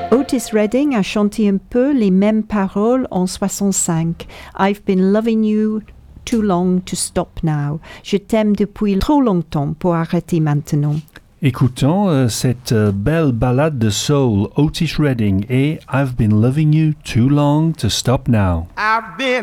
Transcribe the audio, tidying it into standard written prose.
Otis Redding a chanté un peu les mêmes paroles en 65. I've been loving you too long to stop now. Je t'aime depuis trop longtemps pour arrêter maintenant. Écoutons cette belle ballade de soul, Otis Redding et I've been loving you too long to stop now. I've been